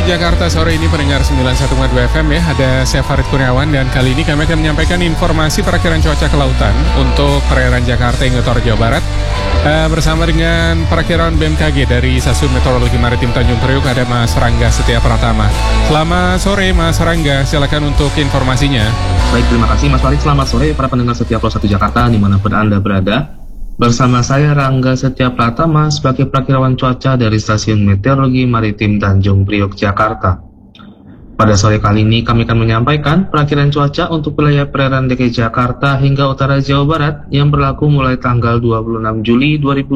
Jakarta sore ini pendengar 91,2 FM ya. Ada saya Farid Kurniawan dan kali ini kami akan menyampaikan informasi perakiraan cuaca kelautan untuk perairan Jakarta hingga utara Jawa Barat. Bersama dengan perakiraan BMKG dari Stasiun Meteorologi Maritim Tanjung Priok ada Mas Rangga Setia Pratama. Selamat sore Mas Rangga, silakan untuk informasinya. Baik, terima kasih Mas Farid. Selamat sore para pendengar Setia Pro 1 Jakarta dimanapun Anda berada. Bersama saya Rangga Setia Pratama sebagai perakirawan cuaca dari Stasiun Meteorologi Maritim Tanjung Priok, Jakarta. Pada sore kali ini kami akan menyampaikan perakiraan cuaca untuk wilayah perairan DKI Jakarta hingga utara Jawa Barat yang berlaku mulai tanggal 26 Juli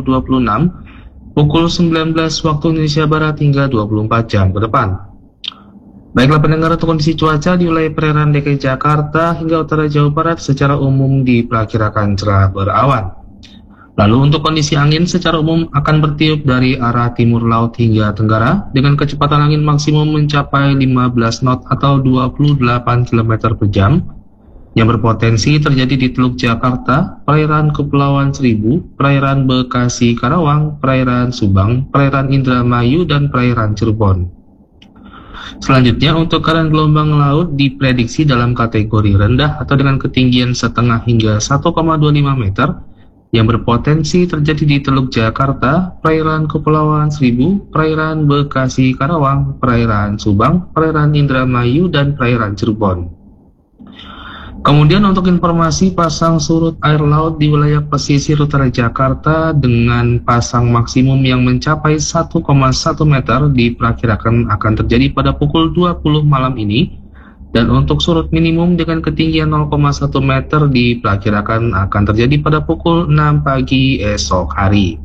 2026 pukul 19 waktu Indonesia Barat hingga 24 jam ke depan. Baiklah pendengar, untuk kondisi cuaca di wilayah perairan DKI Jakarta hingga utara Jawa Barat secara umum diperkirakan cerah berawan. Lalu untuk kondisi angin secara umum akan bertiup dari arah timur laut hingga tenggara dengan kecepatan angin maksimum mencapai 15 knot atau 28 km per jam yang berpotensi terjadi di Teluk Jakarta, perairan Kepulauan Seribu, perairan Bekasi Karawang, perairan Subang, perairan Indramayu, dan perairan Cirebon. Selanjutnya untuk keadaan gelombang laut diprediksi dalam kategori rendah atau dengan ketinggian setengah hingga 1,25 meter yang berpotensi terjadi di Teluk Jakarta, perairan Kepulauan Seribu, perairan Bekasi Karawang, perairan Subang, perairan Indramayu, dan perairan Cirebon. Kemudian untuk informasi pasang surut air laut di wilayah pesisir utara Jakarta dengan pasang maksimum yang mencapai 1,1 meter diperkirakan akan terjadi pada pukul 20 malam ini. Dan untuk surut minimum dengan ketinggian 0,1 meter diperkirakan akan terjadi pada pukul 6 pagi esok hari.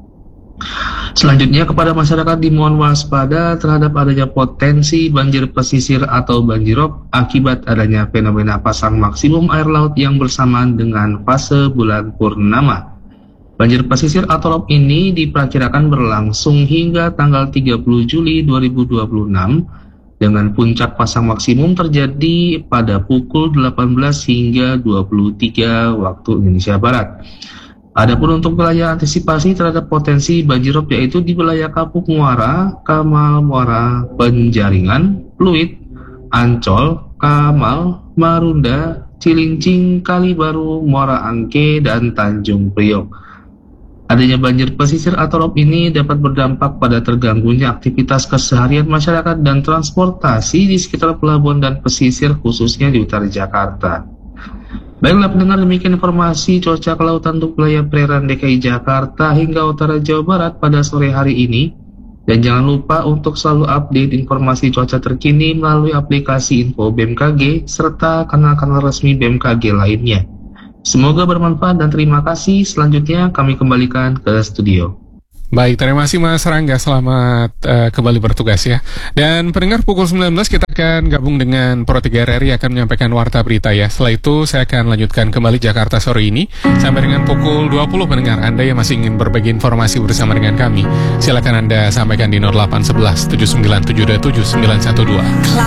Selanjutnya kepada masyarakat dimohon waspada terhadap adanya potensi banjir pesisir atau banjirop akibat adanya fenomena pasang maksimum air laut yang bersamaan dengan fase bulan purnama. Banjir pesisir atau rop ini diperkirakan berlangsung hingga tanggal 30 Juli 2026 dengan puncak pasang maksimum terjadi pada pukul 18 hingga 23 waktu Indonesia Barat. Adapun untuk wilayah antisipasi terhadap potensi banjirop yaitu di wilayah Kapuk Muara, Kamal Muara, Penjaringan, Pluit, Ancol, Kamal, Marunda, Cilincing, Kalibaru, Muara Angke, dan Tanjung Priok. Adanya banjir pesisir atau rop ini dapat berdampak pada terganggunya aktivitas keseharian masyarakat dan transportasi di sekitar pelabuhan dan pesisir khususnya di utara Jakarta. Baiklah pendengar, demikian informasi cuaca kelautan untuk wilayah perairan DKI Jakarta hingga utara Jawa Barat pada sore hari ini. Dan jangan lupa untuk selalu update informasi cuaca terkini melalui aplikasi Info BMKG serta kanal-kanal resmi BMKG lainnya. Semoga bermanfaat dan terima kasih. Selanjutnya kami kembalikan ke studio. Baik, terima kasih Mas Rangga, selamat kembali bertugas ya. Dan pendengar, pukul 19 kita akan gabung dengan Pro 3 RRI akan menyampaikan warta berita ya. Setelah itu saya akan lanjutkan kembali Jakarta sore ini sampai dengan pukul 20 pendengar. Anda yang masih ingin berbagi informasi bersama dengan kami, silakan Anda sampaikan di 0811 79727912.